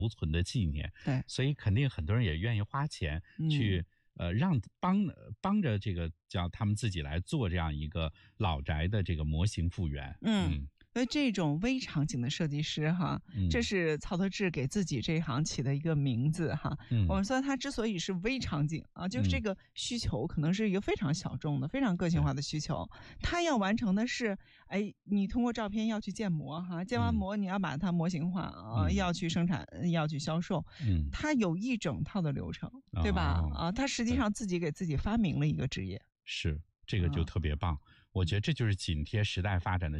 留存的纪念。 对， 所以肯定很多人也愿意花钱去帮着这个叫他们自己来做这样一个老宅的这个模型复原。 所以这种微场景的设计师哈，这是曹德志给自己这一行起的一个名字哈。我们说他之所以是微场景啊，就是这个需求可能是一个非常小众的、非常个性化的需求。他要完成的是，你通过照片要去建模哈，建完模你要把它模型化啊，要去生产，要去销售。他有一整套的流程，对吧？他实际上自己给自己发明了一个职业。 是，这个就特别棒。我觉得这就是紧贴时代发展的